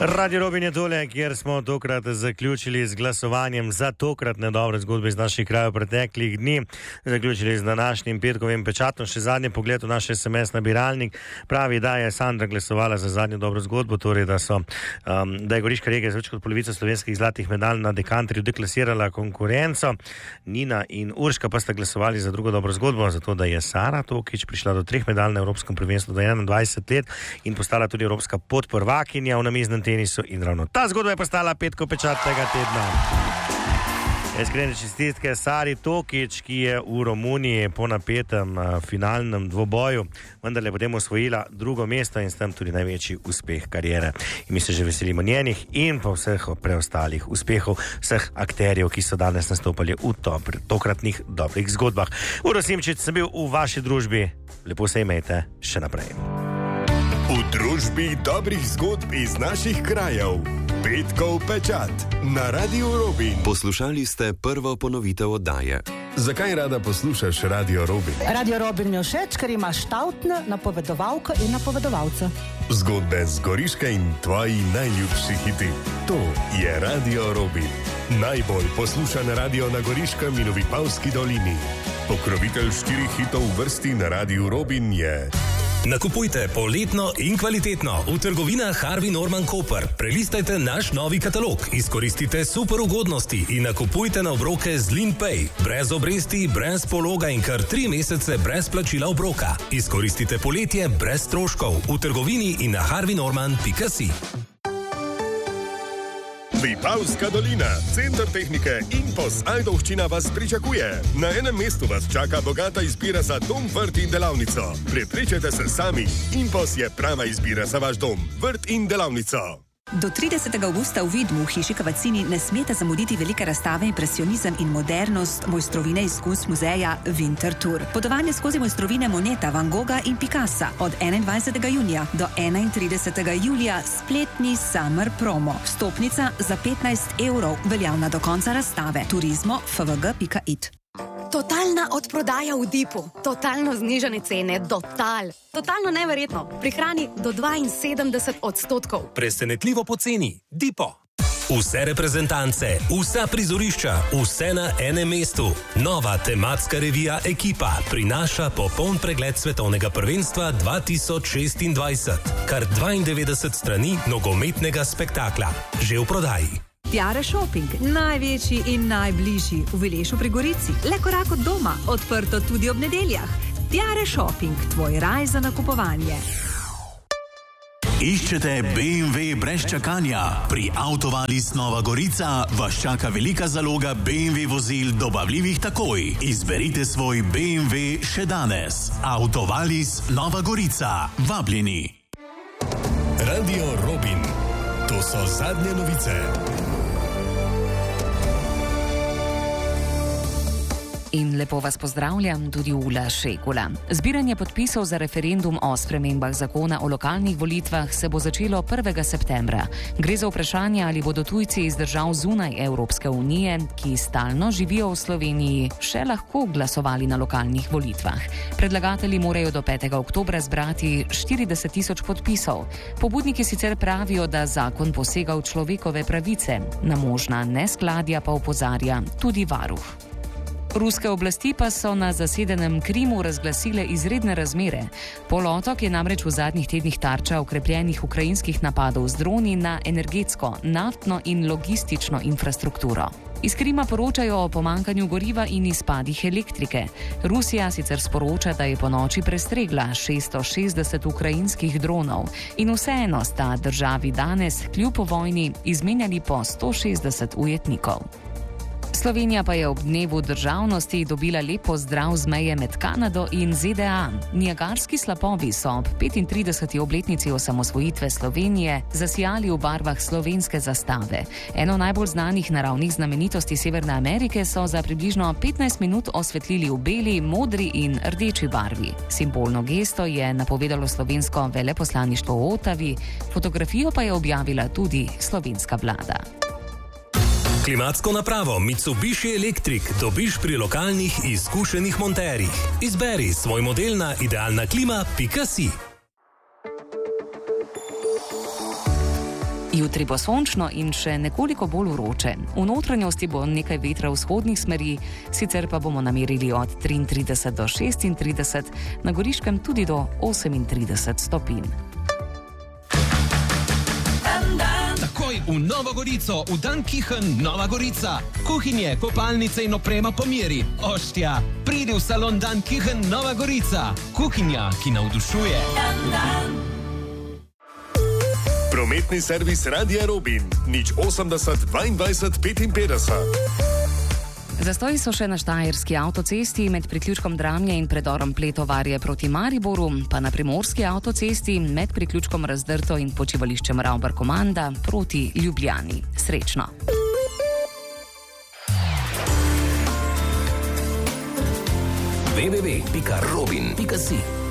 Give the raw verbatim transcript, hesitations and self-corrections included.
Radio Robin je tole, kjer smo tokrat zaključili z glasovanjem za tokratne dobre zgodbe iz naših krajev preteklih dni. Zaključili z današnjim petkovim pečatom. Še zadnji pogled v naš es em es nabiralnik pravi, da je Sandra glasovala za zadnjo dobro zgodbo, torej da, so, um, da je Goriška regija z več kot polovico slovenskih zlatih medalj na dekanterju deklasirala konkurenco. Nina in Urška pa sta glasovali za drugo dobro zgodbo, zato da je Sara Tokič prišla do treh medalj na Evropskem prvenstvu do enaindvajset let in postala tudi evropska podprvakinja v namiznem tenisu in ravno ta zgodba je postala petkov pečat tega tedna. Iskrene čestitke Sari Tokič, ki je v Romuniji po napetem uh, finalnem dvoboju vendarle potem osvojila drugo mesto in s tem tudi največji uspeh karijere. In mi se že veselimo njenih in pa vseh preostalih uspehov vseh akterjev, ki so danes nastopali v to, tokratnih dobrih zgodbah. Uroš Simčič sem bil v vaši družbi. Lepo se imejte še naprej. V družbi dobrih zgodb iz naših krajev. Petkov pečat na Radio Robin. Poslušali ste prvo ponovitev oddaje. Zakaj rada poslušaš Radio Robin? Radio Robin mi je všeč, ker imaš štavtne napovedovalke in napovedovalce. Zgodbe z Goriške in tvoji najljubši hiti. To je Radio Robin. Najbolj poslušan radio na Goriškem in v Vipavski dolini. Pokrovitelj štirih hitov v vrsti na Radio Robin je... Nakupujte poletno in kvalitetno v trgovinah Harvey Norman Koper. Prelistajte naš novi katalog, izkoristite super ugodnosti in nakupujte na obroke z LinPay. Brez obresti, brez pologa in kar tri mesece brez plačila obroka. Izkoristite poletje brez stroškov v trgovini in na harvey norman pika si. Vipavska dolina, center tehnike in Impos Ajdovščina vas pričakuje. Na enem mestu vas čaka bogata izbira za dom, vrt in delavnico. Prepričajte se sami, Impos je prava izbira za vaš dom, vrt in delavnico. Do tridesetega avgusta v Vidmu v hiši Kavacini ne smete zamuditi velike razstave Impresionizem in modernost mojstrovine iz Kunst muzeja Winter Tour. Potovanje skozi mojstrovine Moneta, Van Gogha in Picassa od enaindvajsetega junija do enaintridesetega julija spletni Summer Promo. Vstopnica za petnajst evrov, veljavna do konca razstave. Turizmo f v g pika i t. Totalna odprodaja v Dipu, totalno znižane cene, total, totalno neverjetno, prihrani do dvainsedemdeset odstotkov. Presenetljivo poceni, Dipo. Vse reprezentance, vsa prizorišča, vse na enem mestu. Nova tematska revija Ekipa prinaša popoln pregled svetovnega prvenstva dva tisoč šestindvajset. Kar dvaindevetdeset strani nogometnega spektakla. Že v prodaji. Tiare Shopping, največji in najbližji v Vilešu pri Gorici. Le korak od doma, odprto tudi ob nedeljah. Tiare Shopping, tvoj raj za nakupovanje. Iščete be em ve brez čakanja? Pri Autovalis Nova Gorica vas čaka velika zaloga be em ve vozil dobavljivih takoj. Izberite svoj be em ve še danes. Autovalis Nova Gorica. Vabljeni. Radio Robin. To so zadnje novice. In lepo vas pozdravljam, tudi Ula Šekula. Zbiranje podpisov za referendum o spremembah zakona o lokalnih volitvah se bo začelo prvega septembra. Gre za vprašanje, ali bodo tujci iz držav zunaj Evropske unije, ki stalno živijo v Sloveniji, še lahko glasovali na lokalnih volitvah. Predlagatelji morajo do petega oktobra zbrati štirideset tisoč podpisov. Pobudniki sicer pravijo, da zakon posega v človekove pravice. Na možna neskladja pa opozarja tudi varuh. Ruske oblasti pa so na zasedenem Krimu razglasile izredne razmere. Polotok je namreč v zadnjih tednih tarča okrepljenih ukrajinskih napadov z droni na energetsko, naftno in logistično infrastrukturo. Iz Krima poročajo o pomankanju goriva in izpadih elektrike. Rusija sicer sporoča, da je ponoči prestregla šeststo šestdeset ukrajinskih dronov in vseeno sta državi danes kljub vojni izmenjali po sto šestdeset ujetnikov. Slovenija pa je ob dnevu državnosti dobila lep pozdrav z meje med Kanado in ze de a. Niagarski slapovi so ob petintrideseti obletnici osamosvojitve Slovenije zasijali v barvah slovenske zastave. Eno najbolj znanih naravnih znamenitosti Severne Amerike so za približno petnajst minut osvetlili v beli, modri in rdeči barvi. Simbolno gesto je napovedalo slovensko veleposlaništvo v Ottawi, fotografijo pa je objavila tudi slovenska vlada. Klimatsko napravo Mitsubishi Electric dobiš pri lokalnih izkušenih monterjih. Izberi svoj model na idealna klima pika si. Jutri bo sončno in še nekoliko bolj vroče. V notranjosti bo nekaj vetra vzhodnih smeri, sicer pa bomo namerili od triintrideset do šestintrideset, na Goriškem tudi do osemintrideset stopinj. Takoj v Novo Gorico, v Dan Kichen, Nova Gorica. Kuhinje, kopalnice in oprema po meri. Oštja, pridi v salon Dan Kichen, Nova Gorica. Kuhinja, ki navdušuje. Dan, dan. Prometni servis Radia Robin, nič osemdeset dvaindvajset petinpetdeset. Zastoji so še na štajerski avtocesti med priključkom Dramlje in predorom Pletovarje proti Mariboru, pa na primorski avtocesti med priključkom Razdrto in počivališčem Ravbar Komanda proti Ljubljani. Srečno! w w w pika robin pika si